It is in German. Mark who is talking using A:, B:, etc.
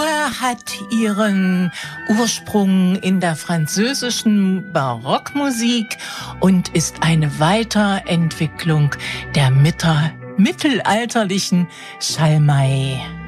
A: Oper hat ihren Ursprung in der französischen Barockmusik und ist eine Weiterentwicklung der mittelalterlichen Schalmei.